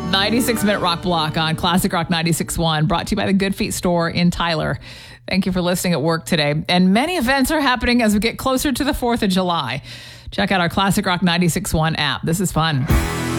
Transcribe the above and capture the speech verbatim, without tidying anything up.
ninety-six minute rock block on Classic Rock ninety-six point one, brought to you by the Good Feet store in Tyler. Thank you for listening at work today. And many events are happening as we get closer to the fourth of July. Check out our Classic Rock ninety-six point one app. This is fun.